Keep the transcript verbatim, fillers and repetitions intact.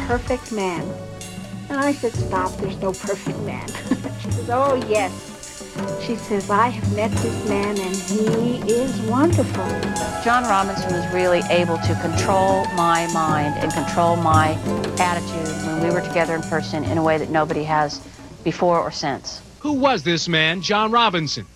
perfect man. And I said, stop, there's no perfect man. She says, oh, yes. She says, I have met this man, and he is wonderful. John Robinson was really able to control my mind and control my attitude when we were together in person in a way that nobody has before or since. Who was this man, John Robinson?